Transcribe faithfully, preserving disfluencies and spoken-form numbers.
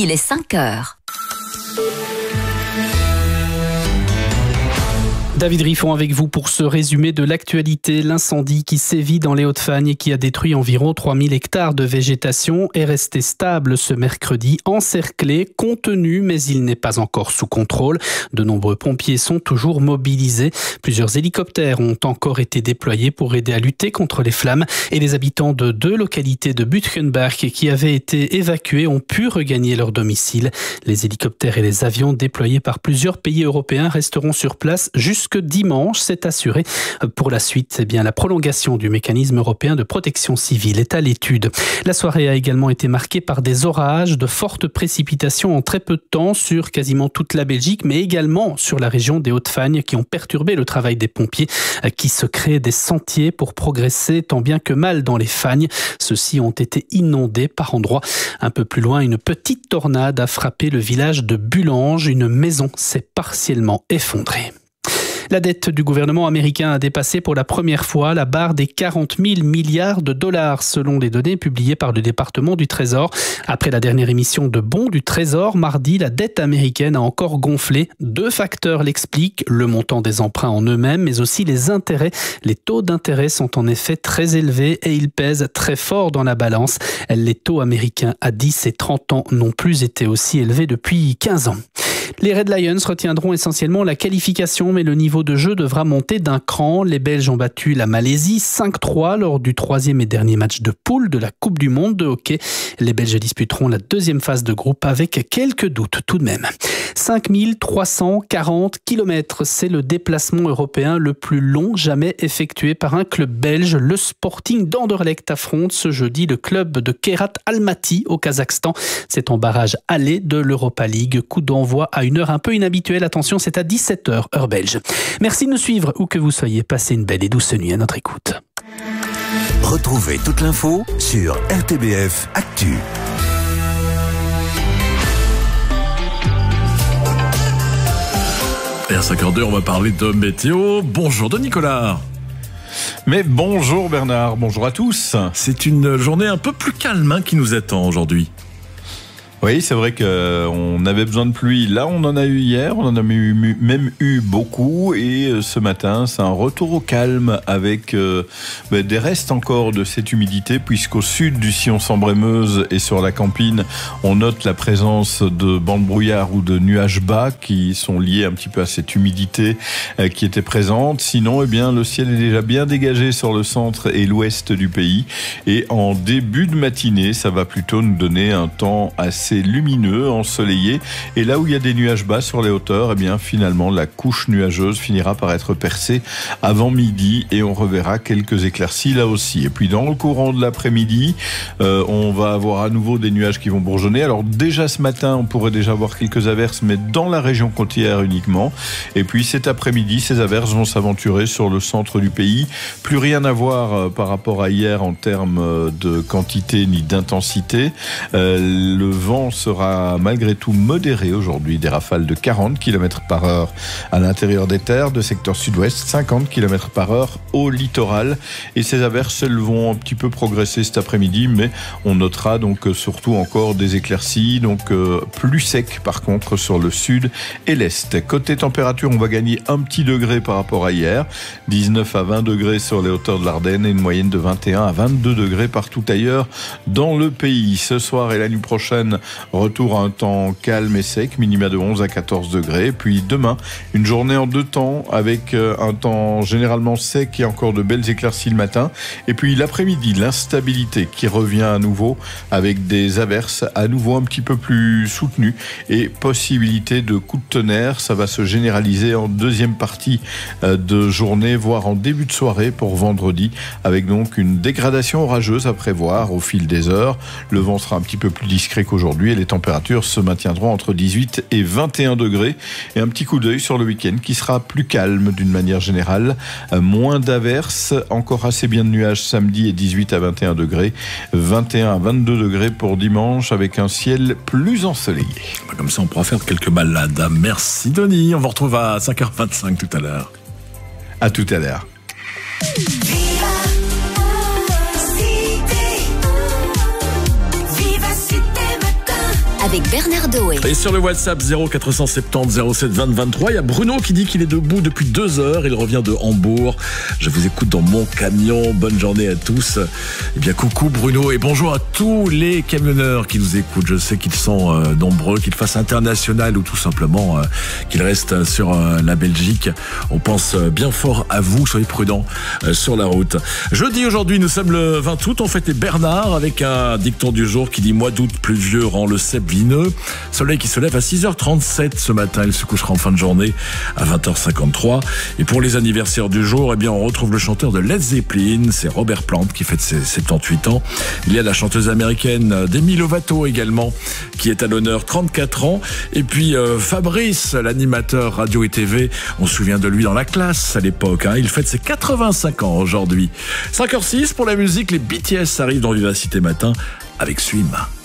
il est cinq heures. David Riffon avec vous pour ce résumé de l'actualité. L'incendie qui sévit dans les Hauts-de-Fagne et qui a détruit environ trois mille hectares de végétation est resté stable ce mercredi, encerclé, contenu, mais il n'est pas encore sous contrôle. De nombreux pompiers sont toujours mobilisés. Plusieurs hélicoptères ont encore été déployés pour aider à lutter contre les flammes et les habitants de deux localités de Bütgenbach qui avaient été évacués ont pu regagner leur domicile. Les hélicoptères et les avions déployés par plusieurs pays européens resteront sur place jusqu'à que dimanche, c'est assuré. Pour la suite, eh bien, la prolongation du mécanisme européen de protection civile est à l'étude. La soirée a également été marquée par des orages, de fortes précipitations en très peu de temps sur quasiment toute la Belgique, mais également sur la région des Hauts-de-Fagne qui ont perturbé le travail des pompiers qui se créent des sentiers pour progresser tant bien que mal dans les fagnes. Ceux-ci ont été inondés par endroits. Un peu plus loin, une petite tornade a frappé le village de Bulange. Une maison s'est partiellement effondrée. La dette du gouvernement américain a dépassé pour la première fois la barre des quarante mille milliards de dollars selon les données publiées par le département du Trésor. Après la dernière émission de bons du Trésor, mardi, la dette américaine a encore gonflé. Deux facteurs l'expliquent, le montant des emprunts en eux-mêmes, mais aussi les intérêts. Les taux d'intérêt sont en effet très élevés et ils pèsent très fort dans la balance. Les taux américains à dix et trente ans n'ont plus été aussi élevés depuis quinze ans. Les Red Lions retiendront essentiellement la qualification, mais le niveau de jeu devra monter d'un cran. Les Belges ont battu la Malaisie cinq trois lors du troisième et dernier match de poule de la Coupe du Monde de hockey. Les Belges disputeront la deuxième phase de groupe avec quelques doutes tout de même. cinq mille trois cent quarante kilomètres, c'est le déplacement européen le plus long jamais effectué par un club belge. Le Sporting d'Anderlecht affronte ce jeudi le club de Kairat Almaty au Kazakhstan. C'est en barrage aller de l'Europa League. Coup d'envoi à une heure un peu inhabituelle. Attention, c'est à dix-sept heures, heure belge. Merci de nous suivre où que vous soyez. Passez une belle et douce nuit à notre écoute. Retrouvez toute l'info sur R T B F Actu. Et à cinq heures deux, on va parler de météo. Bonjour de Nicolas. Mais bonjour Bernard, bonjour à tous. C'est une journée un peu plus calme hein, qui nous attend aujourd'hui. Oui, c'est vrai qu'on avait besoin de pluie. Là, on en a eu hier, on en a eu, même eu beaucoup. Et ce matin, c'est un retour au calme avec euh, bah, des restes encore de cette humidité, puisqu'au sud du Sion-Sambre-et-Meuse et sur la Campine, on note la présence de bancs de brouillard ou de nuages bas qui sont liés un petit peu à cette humidité euh, qui était présente. Sinon, eh bien, le ciel est déjà bien dégagé sur le centre et l'ouest du pays. Et en début de matinée, ça va plutôt nous donner un temps assez lumineux, ensoleillé, et là où il y a des nuages bas sur les hauteurs, eh bien finalement la couche nuageuse finira par être percée avant midi et on reverra quelques éclaircies là aussi. Et puis dans le courant de l'après-midi, euh, on va avoir à nouveau des nuages qui vont bourgeonner. Alors déjà ce matin, on pourrait déjà avoir quelques averses, mais dans la région côtière uniquement. Et puis cet après-midi, ces averses vont s'aventurer sur le centre du pays. Plus rien à voir euh, par rapport à hier en termes de quantité ni d'intensité. Euh, le vent sera malgré tout modéré aujourd'hui, des rafales de quarante kilomètres par heure à l'intérieur des terres, de secteur sud-ouest, cinquante kilomètres par heure au littoral. Et ces averses, elles vont un petit peu progresser cet après-midi, mais on notera donc surtout encore des éclaircies, donc euh, plus sec par contre sur le sud et l'est. Côté température, on va gagner un petit degré par rapport à hier, dix-neuf à vingt degrés sur les hauteurs de l'Ardenne et une moyenne de vingt et un à vingt-deux degrés partout ailleurs dans le pays. Ce soir et la nuit prochaine, retour à un temps calme et sec, minima de onze à quatorze degrés. Puis demain, une journée en deux temps avec un temps généralement sec et encore de belles éclaircies le matin. Et puis l'après-midi, l'instabilité qui revient à nouveau avec des averses à nouveau un petit peu plus soutenues et possibilité de coups de tonnerre. Ça va se généraliser en deuxième partie de journée, voire en début de soirée pour vendredi, avec donc une dégradation orageuse à prévoir au fil des heures. Le vent sera un petit peu plus discret qu'aujourd'hui et les températures se maintiendront entre dix-huit et vingt et un degrés. Et un petit coup d'œil sur le week-end qui sera plus calme d'une manière générale. Euh, moins d'averses, encore assez bien de nuages samedi et dix-huit à vingt et un degrés. vingt et un à vingt-deux degrés pour dimanche avec un ciel plus ensoleillé. Comme ça, on pourra faire quelques balades. Merci Denis. On vous retrouve à cinq heures vingt-cinq tout à l'heure. À tout à l'heure. avec Bernard Doé. Et sur le WhatsApp zéro quatre cent soixante-dix zéro sept vingt vingt-trois, il y a Bruno qui dit qu'il est debout depuis deux heures. Il revient de Hambourg. Je vous écoute dans mon camion. Bonne journée à tous. Eh bien, coucou Bruno et bonjour à tous les camionneurs qui nous écoutent. Je sais qu'ils sont euh, nombreux, qu'ils fassent international ou tout simplement euh, qu'ils restent sur euh, la Belgique. On pense euh, bien fort à vous. Soyez prudents euh, sur la route. Jeudi aujourd'hui, nous sommes le vingt août. On fêtait Bernard avec un dicton du jour qui dit mois d'août pluvieux rend le cep vineux. Soleil qui se lève à six heures trente-sept ce matin. Il se couchera en fin de journée à vingt heures cinquante-trois. Et pour les anniversaires du jour, eh bien, on retrouve le chanteur de Led Zeppelin. C'est Robert Plant qui fête ses soixante-dix-huit ans. Il y a la chanteuse américaine Demi Lovato également qui est à l'honneur, trente-quatre ans. Et puis euh, Fabrice, l'animateur radio et T V. On se souvient de lui dans La Classe à l'époque. Hein. Il fête ses quatre-vingt-cinq ans aujourd'hui. cinq heures six pour la musique. Les B T S arrivent dans Vivacité Matin avec Swim.